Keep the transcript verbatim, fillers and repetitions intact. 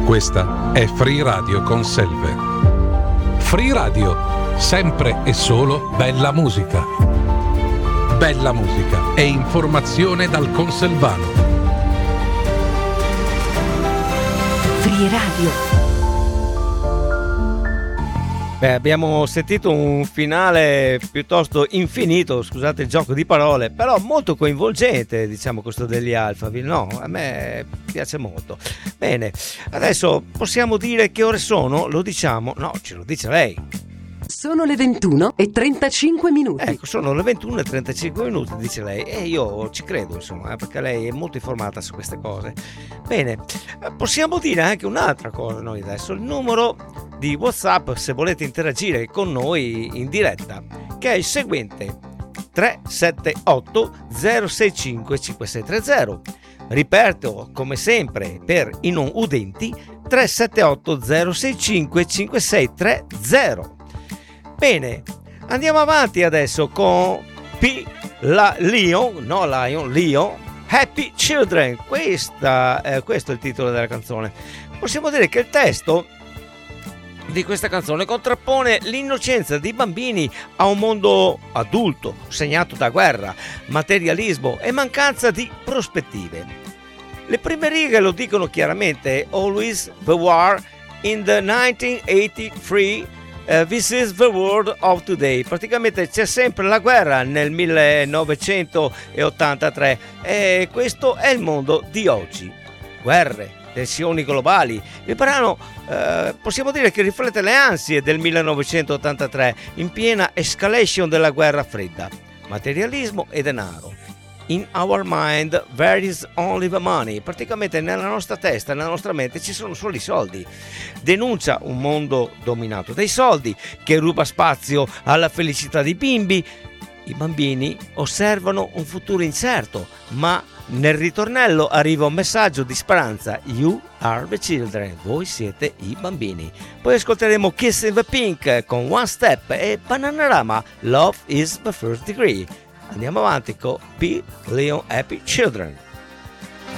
Questa è Free Radio Conselve. Free Radio, sempre e solo bella musica. Bella musica e informazione dal conselvano. Free Radio. Beh, abbiamo sentito un finale piuttosto infinito, scusate il gioco di parole, però molto coinvolgente, diciamo, questo degli Alphaville, no? A me piace molto. Bene, adesso possiamo dire che ore sono? Lo diciamo? No, ce lo dice lei. Sono le ventuno e trentacinque minuti. Ecco, sono le ventuno e trentacinque minuti, dice lei, e io ci credo, insomma, perché lei è molto informata su queste cose. Bene, possiamo dire anche un'altra cosa noi adesso, il numero di WhatsApp se volete interagire con noi in diretta, che è il seguente: tre sette otto zero sei cinque cinque sei tre zero. Ripeto, come sempre, per i non udenti, tre sette otto zero sei cinque cinque sei tre zero. Bene, andiamo avanti adesso con P. La Lion, no Lion, Lion, Happy Children. Questa, eh, questo è il titolo della canzone. Possiamo dire che il testo di questa canzone contrappone l'innocenza dei bambini a un mondo adulto segnato da guerra, materialismo e mancanza di prospettive. Le prime righe lo dicono chiaramente: Always the war in the nineteen eighty-three. Uh, this is the world of today. Praticamente c'è sempre la guerra nel millenovecentottantatré e questo è il mondo di oggi. Guerre, tensioni globali. Il brano uh, possiamo dire che riflette le ansie del millenovecentottantatré in piena escalation della guerra fredda. Materialismo e denaro. In our mind there is only the money. Praticamente nella nostra testa, nella nostra mente ci sono solo i soldi. Denuncia un mondo dominato dai soldi che ruba spazio alla felicità dei bimbi. I bambini osservano un futuro incerto, ma nel ritornello arriva un messaggio di speranza: You are the children. Voi siete i bambini. Poi ascolteremo Kiss in the Pink con One Step e Bananarama, Love is the First Degree. Andiamo avanti con P. Leon Happy Children.